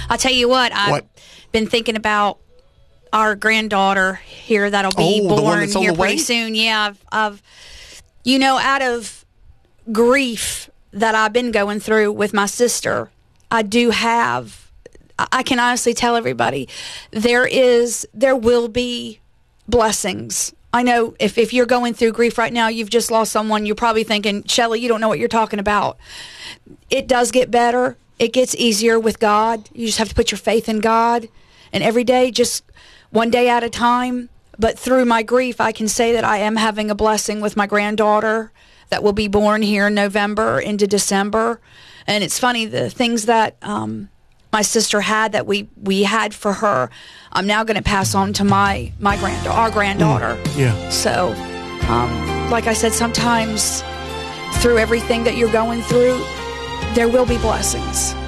I'll tell you what, I've been thinking about our granddaughter here that'll be born here pretty soon. Yeah, I've out of grief that I've been going through with my sister, I can honestly tell everybody there will be blessings. I know if you're going through grief right now, you've just lost someone, you're probably thinking, Shelly, you don't know what you're talking about. It does get better. It gets easier with God. You just have to put your faith in God. And every day, just one day at a time. But through my grief, I can say that I am having a blessing with my granddaughter that will be born here in November into December. And it's funny, the things that my sister had that we had for her, I'm now going to pass on to our granddaughter. Yeah. So, like I said, sometimes through everything that you're going through, there will be blessings.